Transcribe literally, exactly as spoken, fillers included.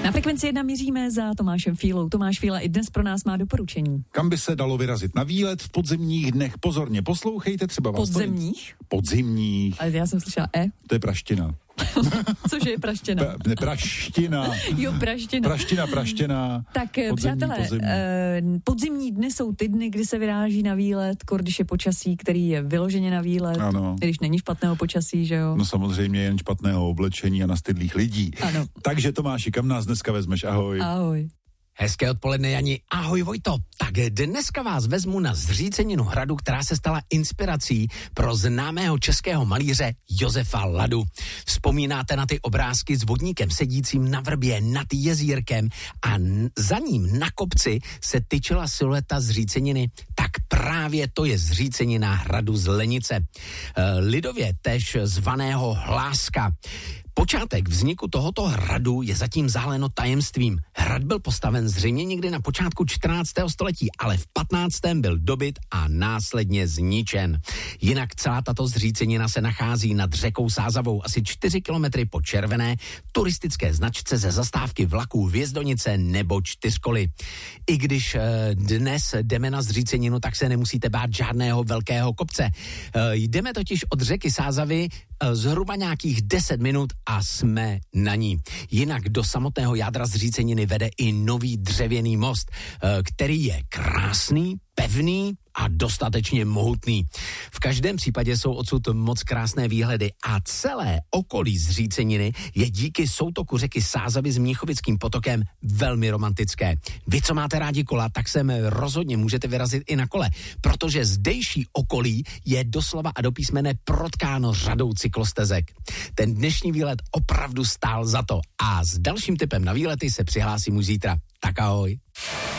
Na Frekvenci jedna míříme za Tomášem Fílou. Tomáš Fíla i dnes pro nás má doporučení. Kam by se dalo vyrazit na výlet v podzimních dnech? Pozorně poslouchejte, třeba vás Podzemních? To... Podzimních. Ale já jsem slyšela E. To je praština. Cože je praština? Pra, ne, praština. Jo, praština. Praština, praština. Tak podzemní, přátelé, podzemní. Eh, podzimní dny jsou ty dny, kdy se vyráží na výlet, kor, když je počasí, který je vyloženě na výlet, ano. Když není špatného počasí, že jo? No samozřejmě jen špatného oblečení a nastydlých lidí. Ano. Takže Tomáši, kam nás dneska vezmeš? Ahoj. Ahoj. Hezké odpoledne, Jani. Ahoj, Vojto. Tak dneska vás vezmu na zříceninu hradu, která se stala inspirací pro známého českého malíře Josefa Ladu. Vzpomínáte na ty obrázky s vodníkem sedícím na vrbě nad jezírkem a n- za ním na kopci se tyčila silueta zříceniny? Tak právě to je zřícenina hradu z Lenice. E, lidově též zvaného Hláska. Počátek vzniku tohoto hradu je zatím záleno tajemstvím. Hrad byl postaven zřejmě někdy na počátku čtrnáctého století, ale v patnáctém byl dobyt a následně zničen. Jinak celá tato zřícenina se nachází nad řekou Sázavou asi čtyři kilometry po červené turistické značce ze zastávky vlaků Vězdonice nebo Čtyřkoly. I když e, dnes jdeme na zříceninu, tak se nemusíte bát žádného velkého kopce. E, jdeme totiž od řeky Sázavy e, zhruba nějakých deset minut a jsme na ní. Jinak do samotného jádra zříceniny vede i nový dřevěný most, který je krásný, pevný a dostatečně mohutný. V každém případě jsou odsud moc krásné výhledy a celé okolí zříceniny je díky soutoku řeky Sázavy s Mnichovickým potokem velmi romantické. Vy, co máte rádi kola, tak sem rozhodně můžete vyrazit i na kole, protože zdejší okolí je doslova a do písmene protkáno řadou cyklostezek. Ten dnešní výlet opravdu stál za to a s dalším tipem na výlety se přihlásím už zítra. Tak ahoj.